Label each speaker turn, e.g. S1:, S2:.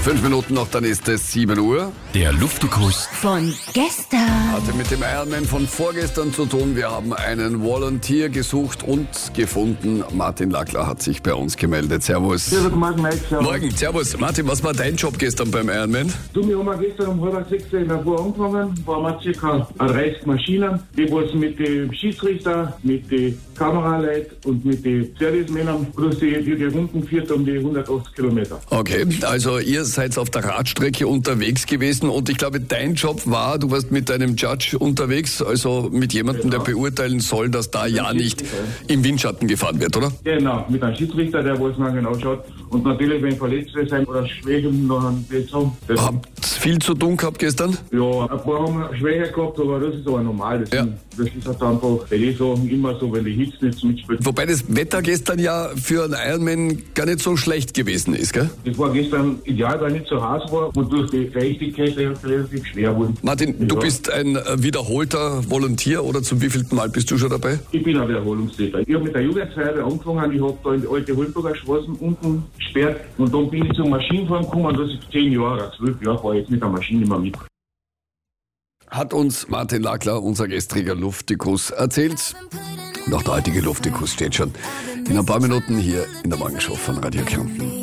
S1: 5 Minuten noch, dann ist es 7 Uhr.
S2: Der Luftikus
S3: Von gestern.
S1: Hatte mit dem Ironman von vorgestern zu tun. Wir haben einen Volunteer gesucht und gefunden. Martin Lackler hat sich bei uns gemeldet. Servus.
S4: Ja, guten Morgen, Mike. Servus.
S1: Morgen, servus. Martin, was war dein Job gestern beim Ironman?
S4: Du, wir haben gestern um 5:30 in der Früh angefangen. Waren wir ca. 30 Maschinen. Die was mit den Schiedsrichter, mit den Kameraleuten und mit den Servicemännern plus die Runden geführt um die 180 Kilometer.
S1: Okay, also ihr seid auf der Radstrecke unterwegs gewesen und ich glaube, dein Job war, du warst mit deinem Judge unterwegs, also mit jemandem, der beurteilen soll, dass da ja nicht im Windschatten gefahren wird, oder?
S4: Genau, mit einem Schiedsrichter, der was man genau schaut. Und natürlich, wenn Verletzte sein oder Schwächen, dann geht's um.
S1: Habt viel zu tun gehabt gestern?
S4: Ja, ein paar haben Schwäche gehabt, aber das ist aber normal. Das ist halt einfach bei den Sachen immer so, wenn die Hitze nicht mitspielt.
S1: Wobei das Wetter gestern ja für einen Ironman gar nicht so schlecht gewesen ist, gell?
S4: Das war gestern ideal, weil nicht so heiß war und durch die Feuchtigkeit relativ schwer wurde.
S1: Martin, du bist ein wiederholter Volunteer oder zum wievielten Mal bist du schon dabei?
S4: Ich bin ein Wiederholungstäter. Ich habe mit der Jugendfeuerwehr angefangen, ich habe da in die alte Holzburger Straßen unten gesperrt und dann bin ich zum Maschinenfahren gekommen, das ist 10 Jahre, 12 Jahre war ich jetzt mit der Maschine immer mit.
S1: Hat uns Martin Lackler, unser gestriger Luftikus, erzählt. Und auch der heutige Luftikus steht schon in ein paar Minuten hier in der Morgenshow von Radio Kärnten.